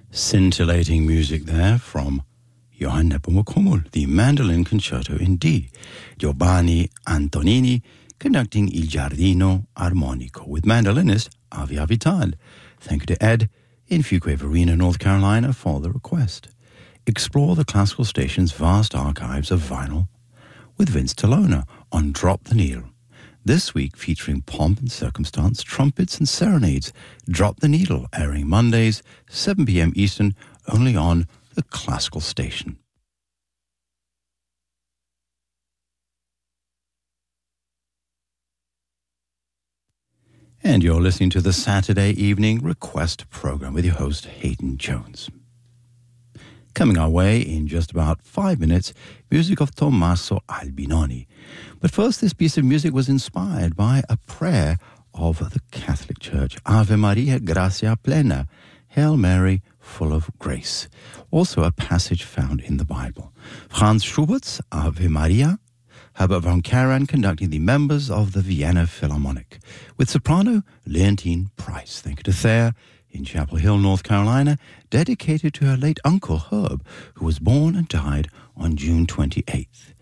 Scintillating music there from Johann Nepomuk, the Mandolin Concerto in D. Giovanni Antonini conducting Il Giardino Armonico with mandolinist Avi Avital. Thank you to Ed in Fuquay-Varina, North Carolina for the request. Explore the classical station's vast archives of vinyl with Vince Tolona on Drop the Needle. This week featuring pomp and circumstance, trumpets and serenades. Drop the Needle, airing Mondays, 7 p.m. Eastern, only on the classical station. And you're listening to the Saturday Evening Request program with your host, Hayden Jones. Coming our way in just about 5 minutes, music of Tommaso Albinoni. But first, this piece of music was inspired by a prayer of the Catholic Church, Ave Maria Gratia Plena, Hail Mary, full of grace. Also a passage found in the Bible. Franz Schubert's Ave Maria, Herbert von Karajan conducting the members of the Vienna Philharmonic, with soprano Leontine Price. Thank you to Thayer in Chapel Hill, North Carolina, dedicated to her late uncle Herb, who was born and died on June 28th.